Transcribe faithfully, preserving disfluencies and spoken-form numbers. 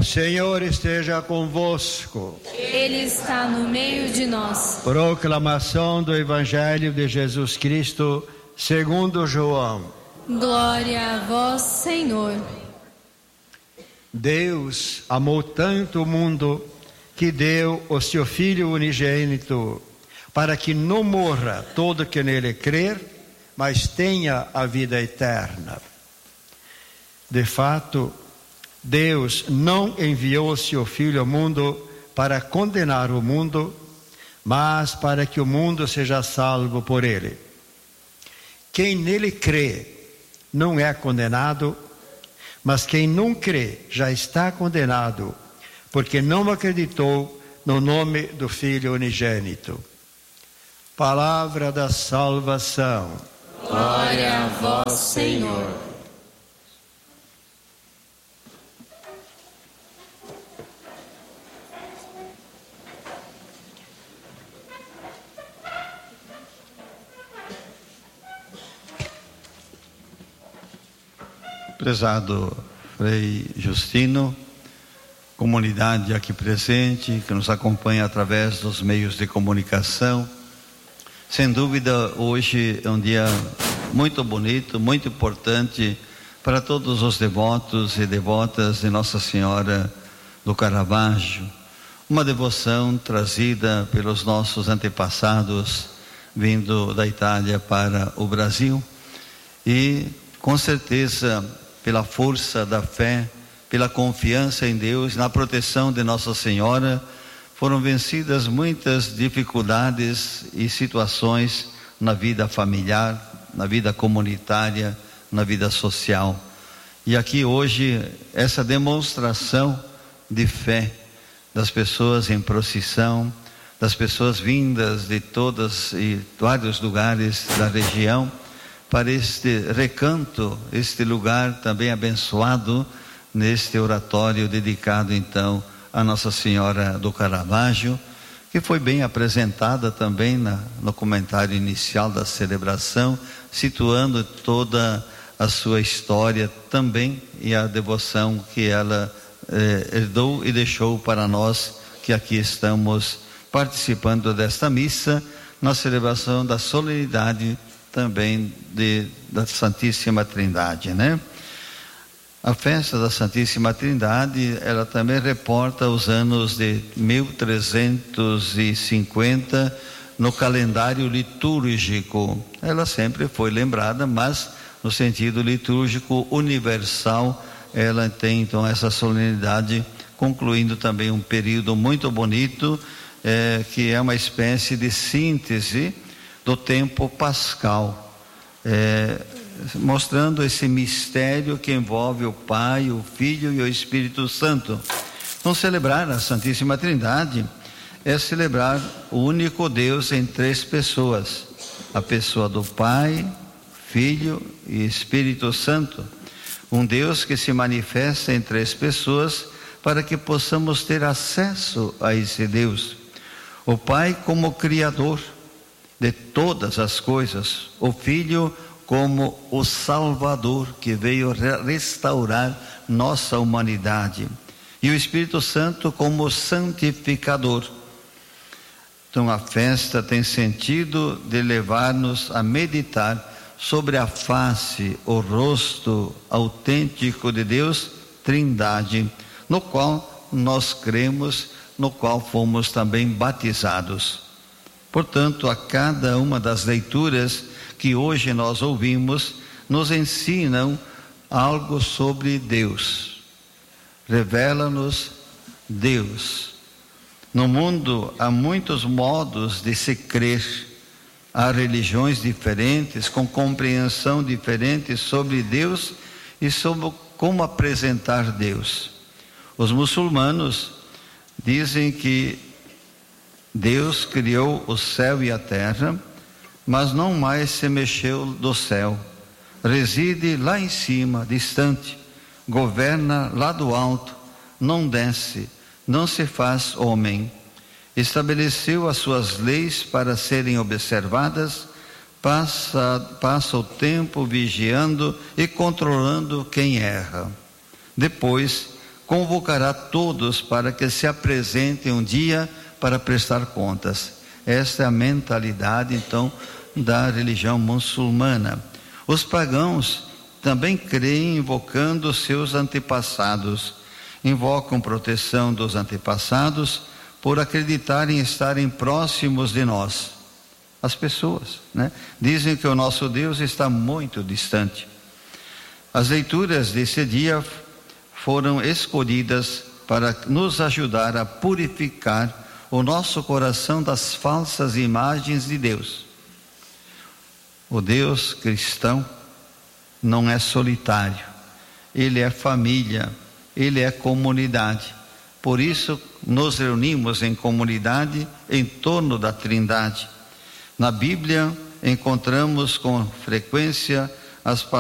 O Senhor esteja convosco. Ele está no meio de nós. Proclamação do Evangelho de Jesus Cristo segundo João. Glória a vós, Senhor. Deus amou tanto o mundo que deu o seu Filho unigênito, para que não morra todo que nele crer, mas tenha a vida eterna. De fato, Deus não enviou o seu Filho ao mundo para condenar o mundo, mas para que o mundo seja salvo por ele. Quem nele crê não é condenado, mas quem não crê já está condenado, porque não acreditou no nome do Filho unigênito. Palavra da salvação. Glória a vós, Senhor. Prezado Frei Justino, comunidade aqui presente, que nos acompanha através dos meios de comunicação, sem dúvida hoje é um dia muito bonito, muito importante para todos os devotos e devotas de Nossa Senhora do Caravaggio, uma devoção trazida pelos nossos antepassados vindo da Itália para o Brasil e com certeza pela força da fé, pela confiança em Deus, na proteção de Nossa Senhora, foram vencidas muitas dificuldades e situações na vida familiar, na vida comunitária, na vida social. E aqui hoje, essa demonstração de fé das pessoas em procissão, das pessoas vindas de todos e vários lugares da região, para este recanto, este lugar também abençoado, neste oratório dedicado então a Nossa Senhora do Caravaggio, que foi bem apresentada também na, no comentário inicial da celebração, situando toda a sua história também e a devoção que ela eh, herdou e deixou para nós que aqui estamos participando desta missa, na celebração da solenidade também de, da Santíssima Trindade, né? A festa da Santíssima Trindade, ela também reporta os anos de mil trezentos e cinquenta no calendário litúrgico. Ela sempre foi lembrada, mas no sentido litúrgico universal, ela tem então essa solenidade, concluindo também um período muito bonito, é, que é uma espécie de síntese do tempo pascal, é, mostrando esse mistério que envolve o Pai, o Filho e o Espírito Santo. Então, celebrar a Santíssima Trindade é celebrar o único Deus em três pessoas, a pessoa do Pai, Filho e Espírito Santo, um Deus que se manifesta em três pessoas para que possamos ter acesso a esse Deus. O Pai como Criador de todas as coisas, o Filho como o Salvador que veio restaurar nossa humanidade, e o Espírito Santo como santificador. Então a festa tem sentido de levar-nos a meditar sobre a face, o rosto autêntico de Deus, Trindade, no qual nós cremos, no qual fomos também batizados. Portanto, a cada uma das leituras que hoje nós ouvimos, nos ensinam algo sobre Deus. Revela-nos Deus. No mundo há muitos modos de se crer. Há religiões diferentes, com compreensão diferente sobre Deus e sobre como apresentar Deus. Os muçulmanos dizem que Deus criou o céu e a terra, mas não mais se mexeu do céu. Reside lá em cima, distante, governa lá do alto, não desce, não se faz homem. Estabeleceu as suas leis para serem observadas, passa, passa o tempo vigiando e controlando quem erra. Depois, convocará todos para que se apresentem um dia para prestar contas. Esta é a mentalidade, então, da religião muçulmana. Os pagãos também creem invocando seus antepassados, invocam proteção dos antepassados por acreditarem estarem próximos de nós. As pessoas, né? Dizem que o nosso Deus está muito distante. As leituras desse dia foram escolhidas para nos ajudar a purificar o nosso coração das falsas imagens de Deus. O Deus cristão não é solitário, ele é família, ele é comunidade. Por isso nos reunimos em comunidade em torno da Trindade. Na Bíblia encontramos com frequência as palavras